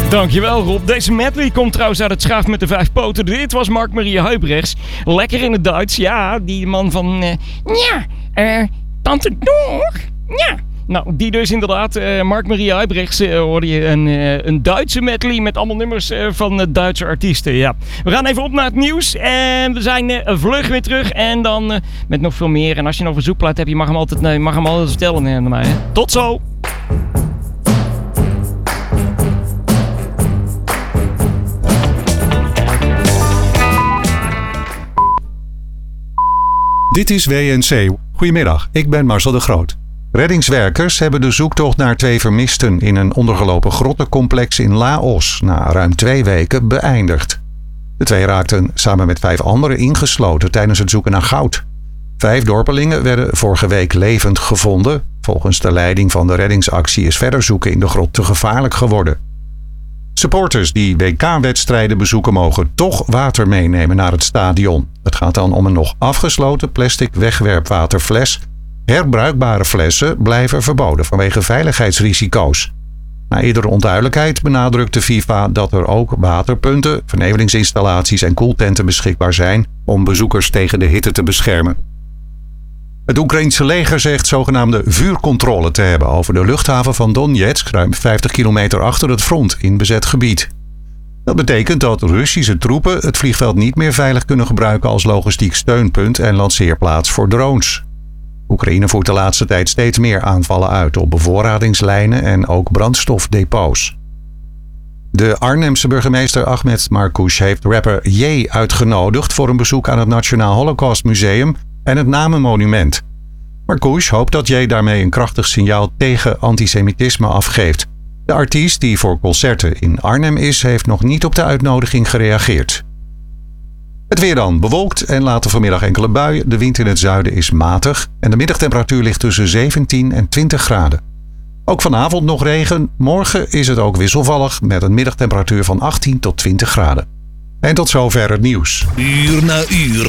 Dankjewel Rob. Deze medley komt trouwens uit het Schaaf met de 5 poten. Dit was Mark-Marie Huibrechts. Lekker in het Duits. Ja, die man van... Tante Doeg. Ja. Nou, die dus inderdaad. Mark-Marie Huibrechts hoorde je een Duitse medley met allemaal nummers van Duitse artiesten. Ja. We gaan even op naar het nieuws. En we zijn vlug weer terug. En dan met nog veel meer. En als je nog een verzoekplaat hebt, je mag hem altijd vertellen aan mij. Hè? Tot zo! Dit is WNC. Goedemiddag, ik ben Marcel de Groot. Reddingswerkers hebben de zoektocht naar 2 vermisten in een ondergelopen grottencomplex in Laos na ruim 2 weken beëindigd. De 2 raakten samen met 5 anderen ingesloten tijdens het zoeken naar goud. 5 dorpelingen werden vorige week levend gevonden. Volgens de leiding van de reddingsactie is verder zoeken in de grot te gevaarlijk geworden. Supporters die WK-wedstrijden bezoeken mogen toch water meenemen naar het stadion. Het gaat dan om een nog afgesloten plastic wegwerpwaterfles. Herbruikbare flessen blijven verboden vanwege veiligheidsrisico's. Na eerdere onduidelijkheid benadrukt de FIFA dat er ook waterpunten, vernevelingsinstallaties en koeltenten beschikbaar zijn om bezoekers tegen de hitte te beschermen. Het Oekraïense leger zegt zogenaamde vuurcontrole te hebben over de luchthaven van Donetsk, ruim 50 kilometer achter het front in bezet gebied. Dat betekent dat Russische troepen het vliegveld niet meer veilig kunnen gebruiken als logistiek steunpunt en lanceerplaats voor drones. Oekraïne voert de laatste tijd steeds meer aanvallen uit op bevoorradingslijnen en ook brandstofdepots. De Arnhemse burgemeester Ahmed Marcouch heeft rapper Ye uitgenodigd voor een bezoek aan het Nationaal Holocaust Museum en het Namenmonument. Marcouch hoopt dat Ye daarmee een krachtig signaal tegen antisemitisme afgeeft. De artiest die voor concerten in Arnhem is, heeft nog niet op de uitnodiging gereageerd. Het weer dan. Bewolkt en later vanmiddag enkele buien. De wind in het zuiden is matig en de middagtemperatuur ligt tussen 17 en 20 graden. Ook vanavond nog regen. Morgen is het ook wisselvallig met een middagtemperatuur van 18 tot 20 graden. En tot zover het nieuws. Uur na uur.